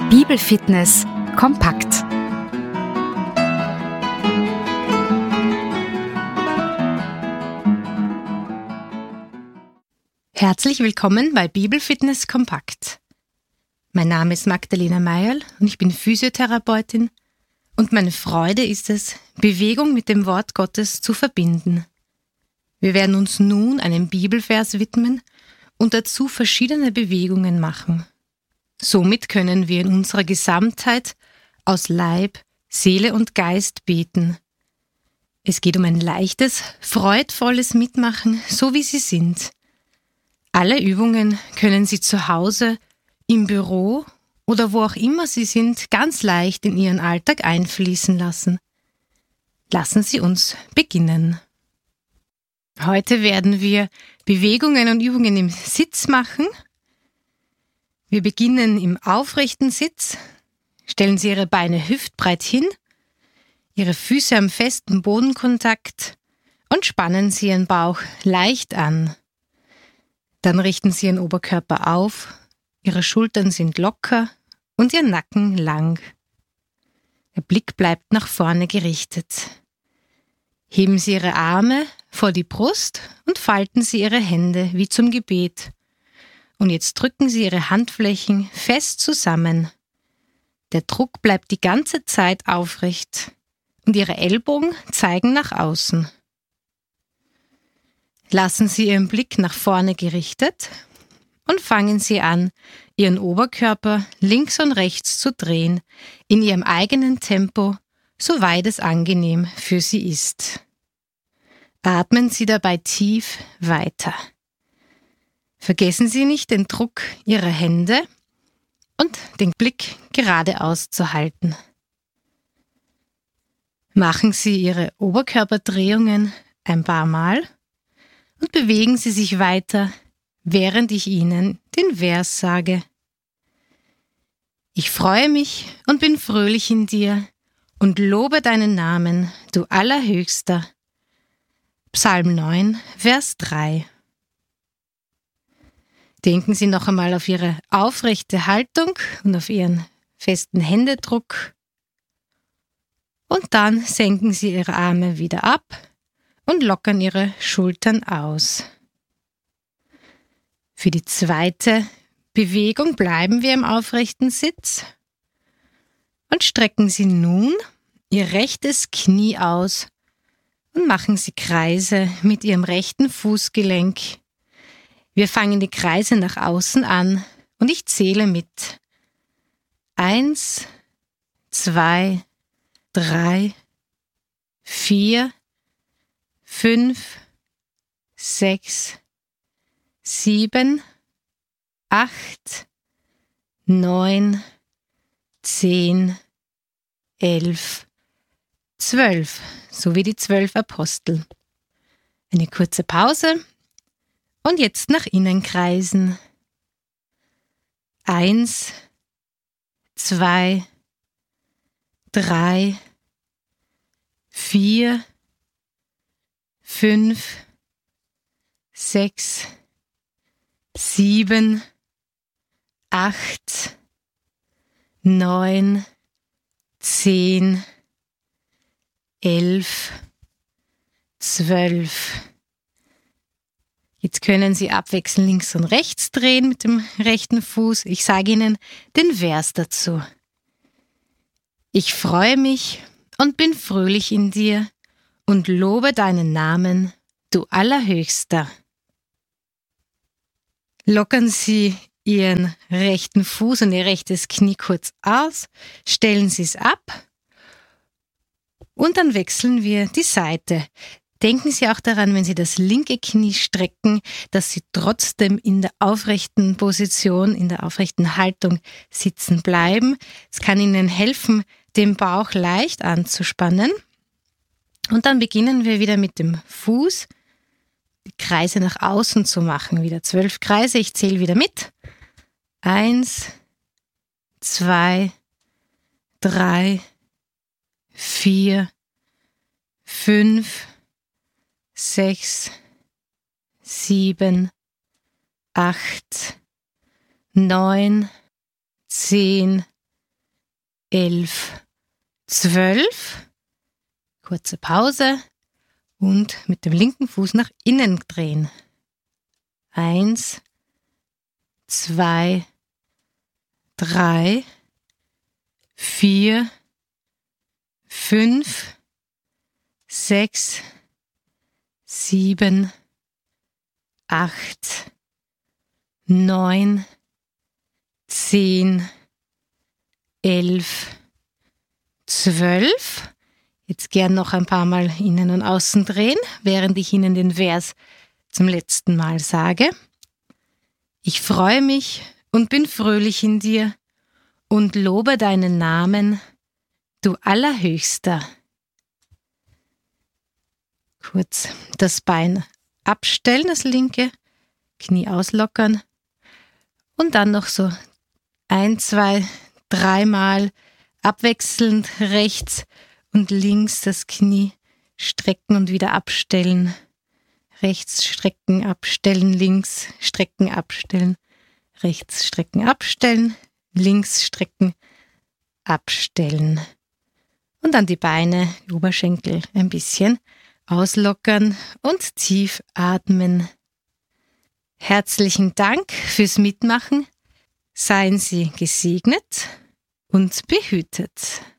Bibelfitness kompakt. Herzlich willkommen bei Bibelfitness kompakt. Mein Name ist Magdalena Meierl und ich bin Physiotherapeutin und meine Freude ist es, Bewegung mit dem Wort Gottes zu verbinden. Wir werden uns nun einem Bibelvers widmen und dazu verschiedene Bewegungen machen. Somit können wir in unserer Gesamtheit aus Leib, Seele und Geist beten. Es geht um ein leichtes, freudvolles Mitmachen, so wie Sie sind. Alle Übungen können Sie zu Hause, im Büro oder wo auch immer Sie sind, ganz leicht in Ihren Alltag einfließen lassen. Lassen Sie uns beginnen. Heute werden wir Bewegungen und Übungen im Sitz machen. Wir beginnen im aufrechten Sitz. Stellen Sie Ihre Beine hüftbreit hin, Ihre Füße am festen Bodenkontakt und spannen Sie Ihren Bauch leicht an. Dann richten Sie Ihren Oberkörper auf, Ihre Schultern sind locker und Ihr Nacken lang. Der Blick bleibt nach vorne gerichtet. Heben Sie Ihre Arme vor die Brust und falten Sie Ihre Hände wie zum Gebet. Und jetzt drücken Sie Ihre Handflächen fest zusammen. Der Druck bleibt die ganze Zeit aufrecht und Ihre Ellbogen zeigen nach außen. Lassen Sie Ihren Blick nach vorne gerichtet und fangen Sie an, Ihren Oberkörper links und rechts zu drehen, in Ihrem eigenen Tempo, soweit es angenehm für Sie ist. Atmen Sie dabei tief weiter. Vergessen Sie nicht, den Druck Ihrer Hände und den Blick geradeaus zu halten. Machen Sie Ihre Oberkörperdrehungen ein paar Mal und bewegen Sie sich weiter, während ich Ihnen den Vers sage. Ich freue mich und bin fröhlich in dir und lobe deinen Namen, du Allerhöchster. Psalm 9, Vers 3. Denken Sie noch einmal auf Ihre aufrechte Haltung und auf Ihren festen Händedruck. Und dann senken Sie Ihre Arme wieder ab und lockern Ihre Schultern aus. Für die zweite Bewegung bleiben wir im aufrechten Sitz und strecken Sie nun Ihr rechtes Knie aus und machen Sie Kreise mit Ihrem rechten Fußgelenk. Wir fangen die Kreise nach außen an und ich zähle mit. 1, 2, 3, 4, 5, 6, 7, 8, 9, 10, 11, 12, so wie die 12 Apostel. Eine kurze Pause. Und jetzt nach innen kreisen. 1, 2, 3, 4, 5, 6, 7, 8, 9, 10, 11, 12. Jetzt können Sie abwechselnd links und rechts drehen mit dem rechten Fuß. Ich sage Ihnen den Vers dazu. Ich freue mich und bin fröhlich in dir und lobe deinen Namen, du Allerhöchster. Lockern Sie Ihren rechten Fuß und Ihr rechtes Knie kurz aus, stellen Sie es ab und dann wechseln wir die Seite. Denken Sie auch daran, wenn Sie das linke Knie strecken, dass Sie trotzdem in der aufrechten Position, in der aufrechten Haltung sitzen bleiben. Es kann Ihnen helfen, den Bauch leicht anzuspannen. Und dann beginnen wir wieder mit dem Fuß, die Kreise nach außen zu machen. Wieder 12 Kreise, ich zähle wieder mit. 1, 2, 3, 4, 5, 6, 7, 8, 9, 10, 11, 12. Kurze Pause und mit dem linken Fuß nach innen drehen. 1, 2, 3, 4, 5, 6, 7, 8, 9, 10, 11, 12. Jetzt gern noch ein paar Mal innen und außen drehen, während ich Ihnen den Vers zum letzten Mal sage. Ich freue mich und bin fröhlich in dir und lobe deinen Namen, du Allerhöchster. Kurz das Bein abstellen, das linke, Knie auslockern und dann noch so 1, 2, 3 Mal abwechselnd rechts und links das Knie strecken und wieder abstellen. Rechts strecken, abstellen, links strecken, abstellen, rechts strecken, abstellen, links strecken, abstellen. Und dann die Beine, die Oberschenkel ein bisschen auslockern und tief atmen. Herzlichen Dank fürs Mitmachen. Seien Sie gesegnet und behütet.